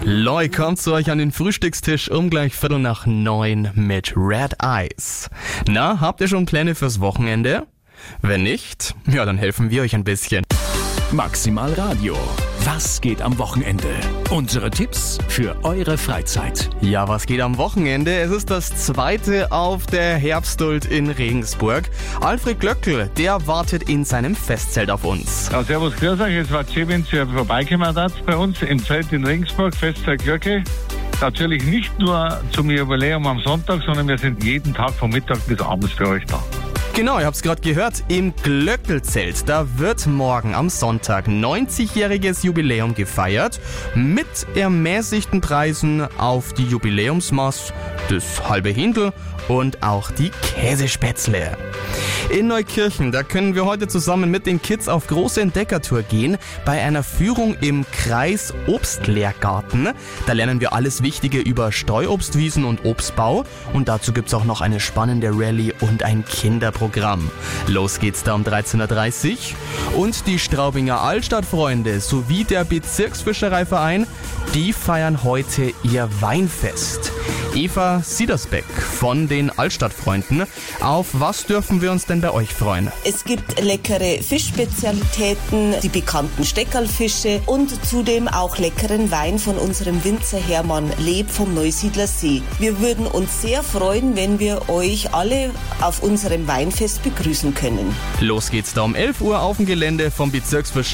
Loi kommt zu euch an den Frühstückstisch um gleich 8:45 mit Red Eyes. Na, habt ihr schon Pläne fürs Wochenende? Wenn nicht, ja, dann helfen wir euch ein bisschen. Maximal Radio. Was geht am Wochenende? Unsere Tipps für eure Freizeit. Ja, was geht am Wochenende? Es ist das zweite auf der Herbstult in Regensburg. Alfred Glöckl, der wartet in seinem Festzelt auf uns. Ja, servus, grüß euch. Es war schön, wenn ihr vorbeikommen seid bei uns im Zelt in Regensburg, Festzelt Glöckl. Natürlich nicht nur zum Jubiläum am Sonntag, sondern wir sind jeden Tag von Mittag bis abends für euch da. Genau, ihr habt's gerade gehört, im Glöckelzelt, da wird morgen am Sonntag 90-jähriges Jubiläum gefeiert mit ermäßigten Preisen auf die Jubiläumsmaß, das halbe Hindl und auch die Käsespätzle. In Neukirchen, da können wir heute zusammen mit den Kids auf große Entdeckertour gehen, bei einer Führung im Kreis Obstlehrgarten. Da lernen wir alles Wichtige über Streuobstwiesen und Obstbau und dazu gibt's auch noch eine spannende Rallye und ein Kinderprogramm. Los geht's da um 13:30 Uhr und die Straubinger Altstadtfreunde sowie der Bezirksfischereiverein, die feiern heute ihr Weinfest. Eva Siedersbeck von den Altstadtfreunden. Auf was dürfen wir uns denn bei euch freuen? Es gibt leckere Fischspezialitäten, die bekannten Steckerlfische und zudem auch leckeren Wein von unserem Winzer Hermann Leb vom Neusiedler See. Wir würden uns sehr freuen, wenn wir euch alle auf unserem Weinfest begrüßen können. Los geht's da um 11 Uhr auf dem Gelände vom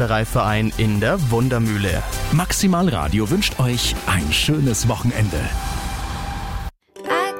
Bezirksfischereiverein in der Wundermühle. Maximal Radio wünscht euch ein schönes Wochenende.